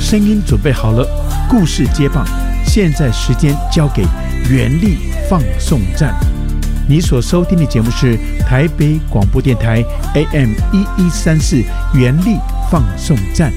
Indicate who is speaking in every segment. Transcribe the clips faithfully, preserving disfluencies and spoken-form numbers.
Speaker 1: 声音准备好了，故事接棒，现在时间交给原力放送站。你所收听的节目是台北广播电台 A M 一一三四原力放送站。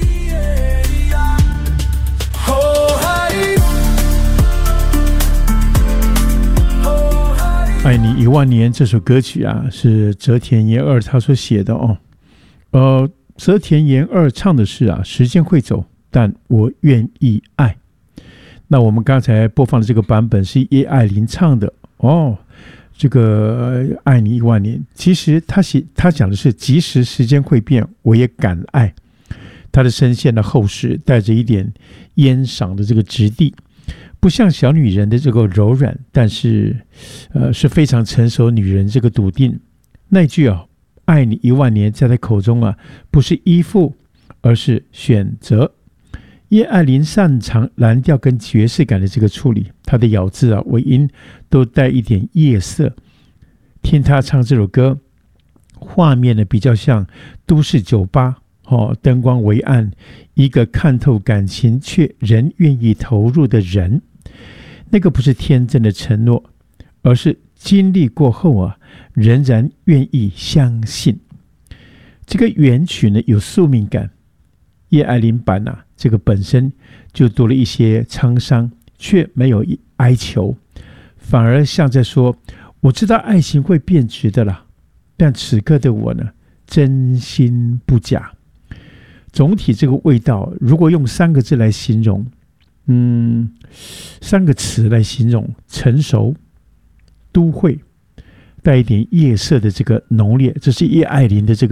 Speaker 1: 爱你一万年这首歌曲啊，是泽田研二他所写的哦。呃，泽田研二唱的是啊，时间会走，但我愿意爱。那我们刚才播放的这个版本是叶爱玲唱的哦。这个呃爱你一万年，其实他写他讲的是，即使时间会变，我也敢爱。他的声线的厚实，带着一点烟嗓的这个质地，不像小女人的这个柔软，但是呃是非常成熟女人这个笃定。那句啊，爱你一万年，在他口中啊，不是依附，而是选择。叶爱玲擅长蓝调跟爵士感的这个处理，她的咬字啊、尾音都带一点夜色。听她唱这首歌，画面呢比较像都市酒吧，哦，灯光微暗，一个看透感情却仍愿意投入的人。那个不是天真的承诺，而是经历过后啊，仍然愿意相信。这个原曲呢有宿命感，叶爱玲版啊，这个本身就多了一些沧桑，却没有哀求，反而像在说，我知道爱情会变质的啦，但此刻的我呢，真心不假。总体这个味道，如果用三个字来形容，嗯，三个词来形容：成熟、都会，带一点夜色的这个浓烈，这是叶爱玲的这个